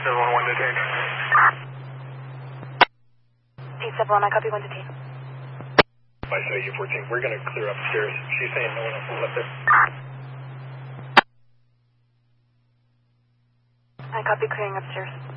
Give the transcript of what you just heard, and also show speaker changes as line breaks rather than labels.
711 detained.
Pete 711, I copy 1 detained.
I say U14, we're going to clear upstairs. She's saying no one else will let this.
I copy clearing upstairs.